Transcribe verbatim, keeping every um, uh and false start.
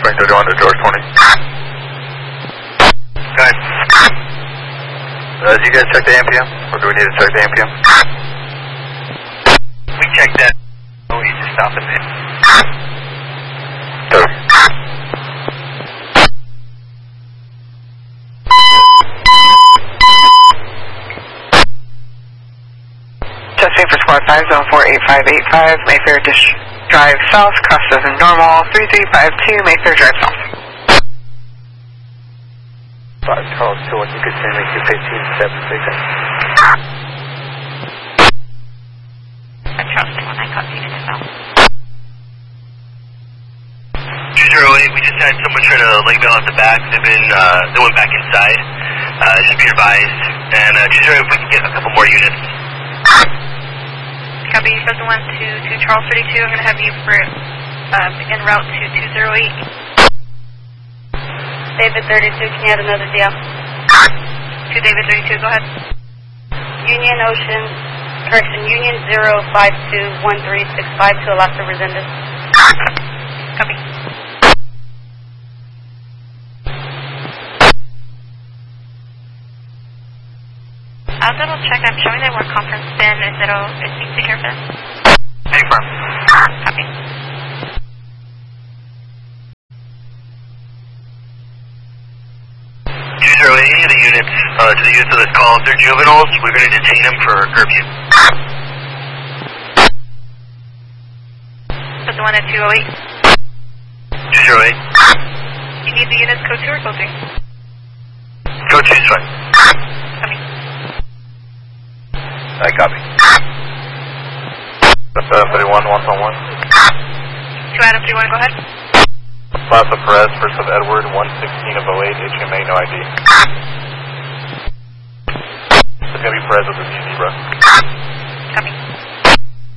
Mustang thirty-one to George twenty. Okay. Uh, did you guys check the A M P M? Or do we need to check the A M P M? We checked that. Oh, we need to stop it there. Sorry. Testing for squad five, zone four eight five eight five, Mayfair Dish Drive South, cross as in normal, three three five two, Mayfair Drive South. five Charles two one, you could send me two fifteen seven six. Charles two one, I got you to south. two zero eight, we just had someone try to leg bail out the back. They've been, uh, they went back inside. Uh, just be advised. And, uh, two zero eight, if we can get a couple more units. Copy, President one to, to Charles thirty-two. I'm going to have you for um, en route to two zero eight. David thirty-two, can you add another D L? To David thirty-two, go ahead. Union Ocean, correction, Union zero five two one three six five to Alaska Resendez. Copy. I'll double check. I'm showing that we're conference bin. Is it all, is it secure for them? Hey, firm. Copy. two zero eight, any of the units, uh, to the units of this call, if they're juveniles, we're going to detain them for curfew. Put the one at two oh eight. two zero eight. You need the units code two or code three? Code two is fine. Copy. I copy. That's uh, thirty-one, one one one. Two Adam three one, go ahead. Plaza Perez, first of Edward, one sixteen of oh eight, H M A, no I D. It's going to be Perez with the Z zebra.